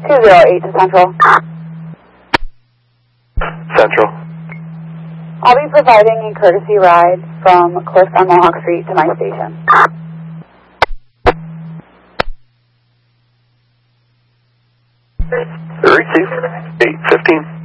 208 to Central. Central. I'll be providing a courtesy ride from Cliff on Mohawk Street to my station. 32, 815.